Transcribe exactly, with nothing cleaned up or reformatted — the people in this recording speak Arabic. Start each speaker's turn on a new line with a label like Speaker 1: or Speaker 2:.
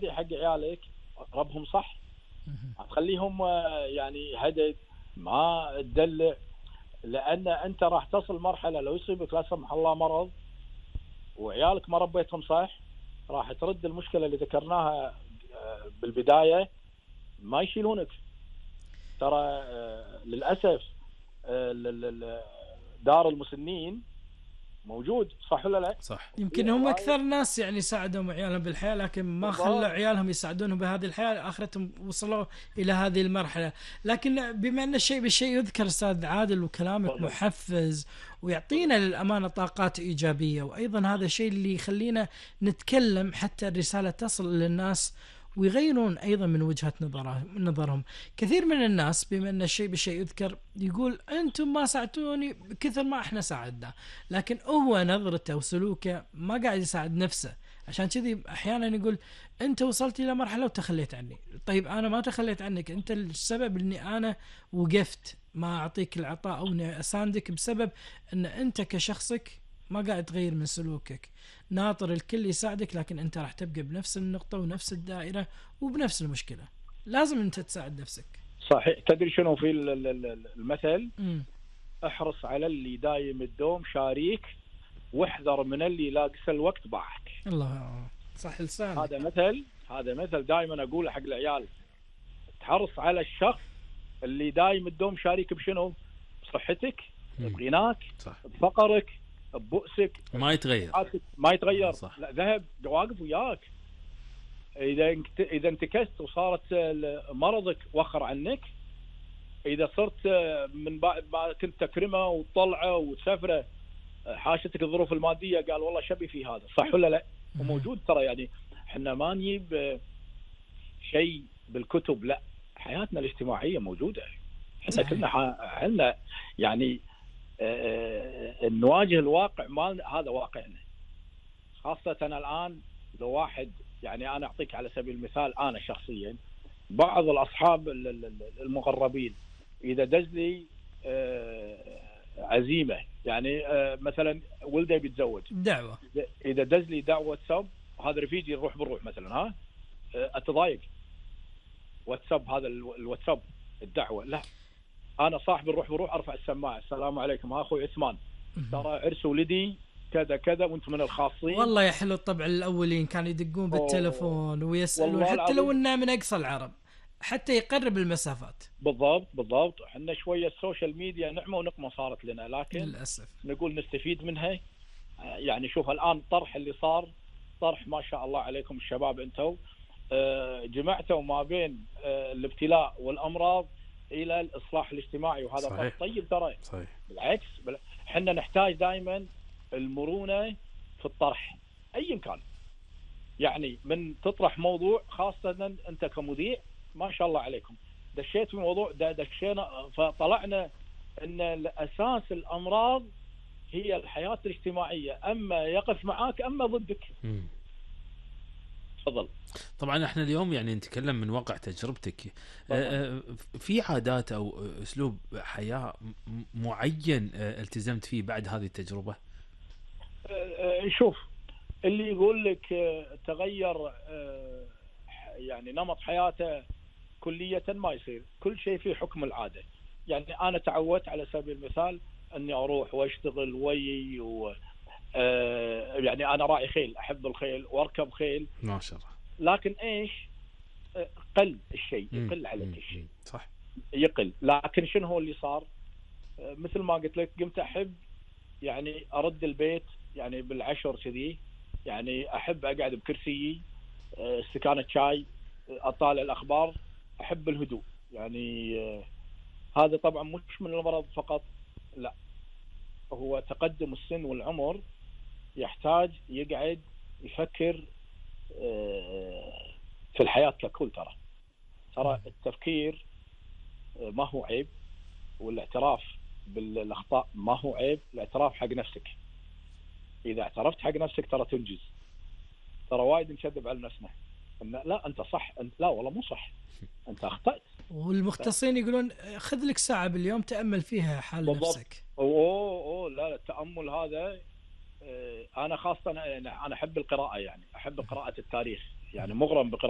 Speaker 1: تدعي حق عيالك ربهم صح، تخليهم يعني هدد، ما تدلع، لأن أنت راح تصل مرحلة لو يصيبك لا سمح الله مرض وعيالك ما ربيتهم صح، راح ترد المشكلة اللي ذكرناها بالبداية، ما يشيلونك. ترى للأسف دار المسنين موجود، صح ولا لا؟
Speaker 2: صح.
Speaker 3: يمكن هم أكثر ناس يعني ساعدهم عيالهم بالحياة، لكن ما خلوا عيالهم يساعدونهم بهذه الحياة، آخرتهم وصلوا إلى هذه المرحلة. لكن بما أن الشيء بالشيء يذكر أستاذ عادل، وكلامك محفز ويعطينا للأمانة طاقات إيجابية، وأيضا هذا الشيء اللي يخلينا نتكلم حتى الرسالة تصل للناس ويغيرون أيضا من وجهة نظرهم. كثير من الناس بما أن الشيء بالشيء يذكر يقول أنتم ما ساعدتوني كثر ما إحنا ساعدنا، لكن هو نظرته وسلوكه ما قاعد يساعد نفسه. عشان كذي أحيانا يقول أنت وصلت إلى مرحلة وتخليت عني. طيب أنا ما تخليت عنك، أنت السبب أني أنا وقفت ما أعطيك العطاء أو أني أساندك، بسبب أن أنت كشخصك ما قاعد تغير من سلوكك، ناطر الكل يساعدك، لكن أنت راح تبقى بنفس النقطة ونفس الدائرة وبنفس المشكلة. لازم أنت تساعد نفسك.
Speaker 1: صحيح. تدري شنو في المثل؟
Speaker 3: م.
Speaker 1: احرص على اللي دايم الدوم شاريك، واحذر من اللي لاقس الوقت باعك.
Speaker 3: الله، صح لسانك.
Speaker 1: هذا مثل هذا مثل دائما أقوله حق العيال، تحرص على الشخص اللي دايم الدوم شاريك بشنو؟ بصحتك، بغناك، بفقرك، ببؤسك،
Speaker 2: ما يتغير
Speaker 1: ما يتغير
Speaker 2: صح.
Speaker 1: لا، ذهب واقف وياك. اذا اذا انتكست وصارت مرضك وخر عنك، اذا صرت من بعد ما كنت تكرمه وتطلعه وتسافره حاشتك الظروف الماديه، قال والله شبي في هذا، صح ولا لا؟ وموجود ترى. يعني احنا ما نجيب شيء بالكتب، لا، حياتنا الاجتماعيه موجوده. احنا كلنا عندنا يعني اه نواجه الواقع مال هذا واقعنا. خاصه الان لو واحد، يعني انا اعطيك على سبيل المثال، انا شخصيا بعض الاصحاب المقربين اذا دزلي اه عزيمه، يعني اه مثلا ولده بيتزوج
Speaker 3: دعوه،
Speaker 1: اذا دزلي دعوه واتساب، هذا رفيجي نروح بنروح مثلا، ها اه اتضايق واتساب، هذا الواتساب الدعوه، لا، انا صاحب نروح بنروح ارفع السماعه، السلام عليكم، ها اخوي عثمان، ترى عرس ولدي كذا كذا وانتم من الخاصين.
Speaker 3: والله يحلو الطبع الاولين كانوا يدقون بالتلفون ويسالون، حتى لو اننا من اقصى العرب، حتى يقرب المسافات.
Speaker 1: بالضبط بالضبط. احنا شويه السوشيال ميديا نعمه ونقمه صارت لنا، لكن
Speaker 3: للاسف
Speaker 1: نقول نستفيد منها. يعني شوف الان الطرح اللي صار، طرح ما شاء الله عليكم الشباب، انتم جمعتوا ما بين الابتلاء والامراض الى الاصلاح الاجتماعي، وهذا طرح طيب ترى.
Speaker 2: صحيح.
Speaker 1: بالعكس، احنا نحتاج دائما المرونه في الطرح اي كان. يعني من تطرح موضوع، خاصه انت كمذيع ما شاء الله عليكم، دشيت في موضوع دشينا فطلعنا ان الاساس الامراض هي الحياه الاجتماعيه، اما يقف معاك اما ضدك. تفضل.
Speaker 2: طبعا احنا اليوم يعني نتكلم من واقع تجربتك. في عادات او اسلوب حياه معين التزمت فيه بعد هذه التجربه؟
Speaker 1: شوف، اللي يقول لك تغير يعني نمط حياته كلية ما يصير، كل شيء فيه حكم العادة. يعني أنا تعودت على سبيل المثال أني أروح وأشتغل وي و يعني أنا راعي خيل، أحب الخيل وأركب خيل
Speaker 2: ما شاء الله،
Speaker 1: لكن إيش، قل الشيء، يقل عليك الشيء،
Speaker 2: صح،
Speaker 1: يقل. لكن شنو هو اللي صار؟ مثل ما قلت لك، قمت أحب يعني أرد البيت يعني بالعشر كذي، يعني أحب أقعد بكرسيي، استكانة شاي، أطالع الأخبار، أحب الهدوء. يعني هذا طبعا مش من المرض فقط، لا، هو تقدم السن والعمر يحتاج يقعد يفكر في الحياة ككل. ترى ترى التفكير ما هو عيب، والاعتراف بالأخطاء ما هو عيب، الاعتراف حق نفسك. إذا اعترفت حق نفسك ترى تنجز. ترى وايد نكذب على نفسنا إن لا أنت صح، أنت لا والله مو صح، أنت أخطأت.
Speaker 3: والمختصين يقولون خذ لك ساعة باليوم تأمل فيها حال بالضبط. نفسك.
Speaker 1: أوه أوه لا لا، التأمل هذا أنا خاصة أنا أحب القراءة، يعني أحب قراءة التاريخ، يعني مغرم بقراءة